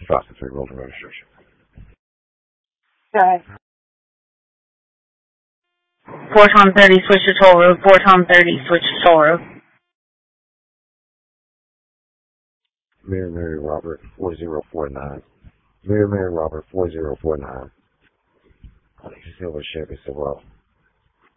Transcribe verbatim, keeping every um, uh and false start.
Foster three, roll the registration. Okay. Fortron thirty, switch to toll road. Fortron thirty, switch to toll road. Mary Mary Robert, four zero four nine. Mary Mary Robert, four zero four nine. Silver Chevy Silverado.